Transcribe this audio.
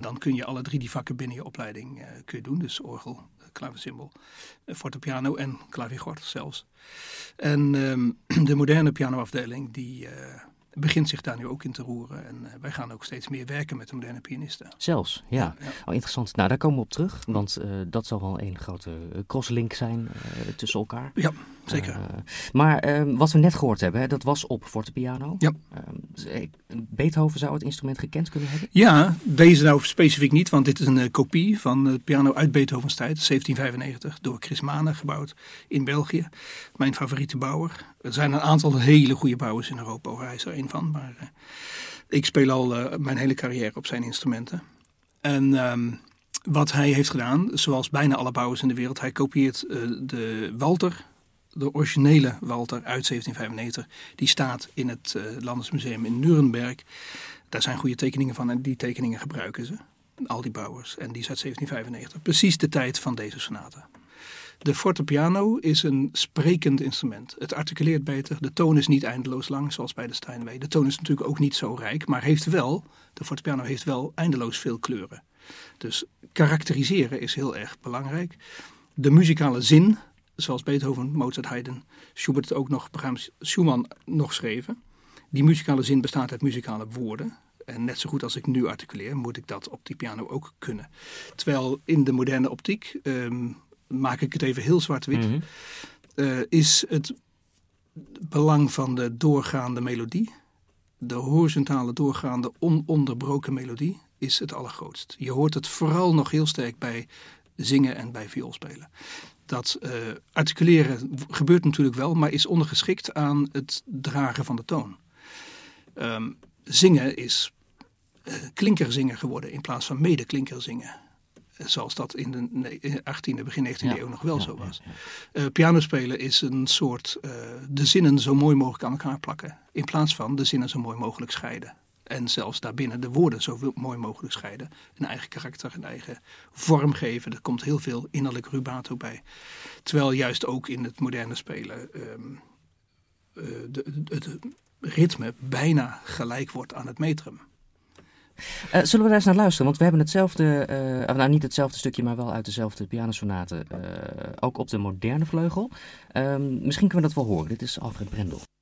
dan kun je alle 3 die vakken binnen je opleiding kun je doen. Dus orgel, klaversymbol, fortepiano en klaviergord zelfs. En de moderne pianoafdeling die begint zich daar nu ook in te roeren. En wij gaan ook steeds meer werken met de moderne pianisten. Zelfs, ja. Oh, interessant. Nou, daar komen we op terug. Want dat zal wel een grote crosslink zijn tussen elkaar. Ja, zeker. Maar wat we net gehoord hebben, dat was op fortepiano. Ja. Beethoven zou het instrument gekend kunnen hebben? Ja, deze nou specifiek niet. Want dit is een kopie van het piano uit Beethovens tijd. 1795, door Chris Mahne gebouwd in België. Mijn favoriete bouwer. Er zijn een aantal hele goede bouwers in Europa. Hij is er een van. Maar ik speel al mijn hele carrière op zijn instrumenten. En wat hij heeft gedaan, zoals bijna alle bouwers in de wereld. Hij kopieert de Walter, de originele Walter uit 1795. Die staat in het Landesmuseum in Nuremberg. Daar zijn goede tekeningen van en die tekeningen gebruiken ze. Al die bouwers. En die is uit 1795. Precies de tijd van deze sonate. De fortepiano is een sprekend instrument. Het articuleert beter. De toon is niet eindeloos lang, zoals bij de Steinway. De toon is natuurlijk ook niet zo rijk, maar de fortepiano heeft wel eindeloos veel kleuren. Dus karakteriseren is heel erg belangrijk. De muzikale zin, zoals Beethoven, Mozart, Haydn, Schubert ook nog, Brahms, Schumann nog schreven. Die muzikale zin bestaat uit muzikale woorden. En net zo goed als ik nu articuleer, moet ik dat op die piano ook kunnen. Terwijl in de moderne optiek, maak ik het even heel zwart-wit, is het belang van de doorgaande melodie, de horizontale doorgaande ononderbroken melodie, is het allergrootst. Je hoort het vooral nog heel sterk bij zingen en bij vioolspelen. Dat articuleren gebeurt natuurlijk wel, maar is ondergeschikt aan het dragen van de toon. Zingen is klinkerzingen geworden in plaats van medeklinkerzingen. Zoals dat in de 18e, begin 19e eeuw nog wel zo was. Pianospelen is een soort de zinnen zo mooi mogelijk aan elkaar plakken. In plaats van de zinnen zo mooi mogelijk scheiden. En zelfs daarbinnen de woorden zo mooi mogelijk scheiden. Een eigen karakter, een eigen vorm geven. Er komt heel veel innerlijk rubato bij. Terwijl juist ook in het moderne spelen het ritme bijna gelijk wordt aan het metrum. Zullen we daar eens naar luisteren? Want we hebben hetzelfde, niet hetzelfde stukje, maar wel uit dezelfde pianosonate. Ook op de moderne vleugel. Misschien kunnen we dat wel horen. Dit is Alfred Brendel.